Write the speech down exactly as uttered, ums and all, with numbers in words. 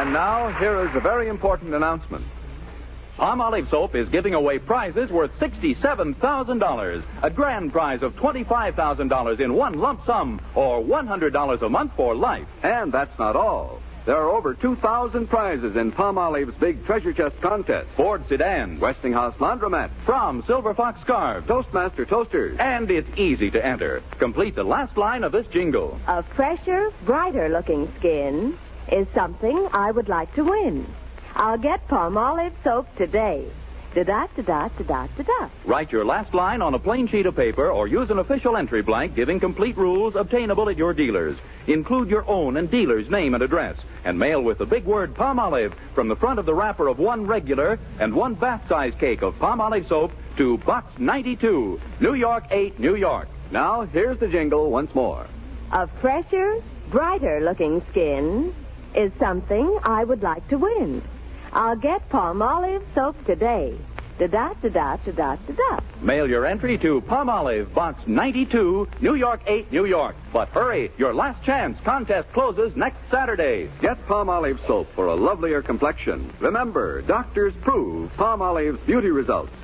And now, here is a very important announcement. Palmolive Soap is giving away prizes worth sixty-seven thousand dollars. A grand prize of twenty-five thousand dollars in one lump sum, or one hundred dollars a month for life. And that's not all. There are over two thousand prizes in Palmolive's big treasure chest contest. Ford sedans, Westinghouse laundromat, From Silver Fox scarves, Toastmaster toasters. And it's easy to enter. Complete the last line of this jingle. A fresher, brighter-looking skin is something I would like to win. I'll get Palmolive soap today. Da-da-da-da-da-da-da. Write your last line on a plain sheet of paper or use an official entry blank giving complete rules obtainable at your dealers. Include your own and dealer's name and address, and mail with the big word Palmolive from the front of the wrapper of one regular and one bath-size cake of Palmolive soap to Box ninety-two, New York eight, New York. Now, here's the jingle once more. A fresher, brighter-looking skin is something I would like to win. I'll get Palmolive soap today. Da-da-da-da-da-da-da. Mail your entry to Palmolive, Box ninety-two, New York eight, New York. But hurry, your last chance. Contest closes next Saturday. Get Palmolive soap for a lovelier complexion. Remember, doctors prove Palmolive's beauty results.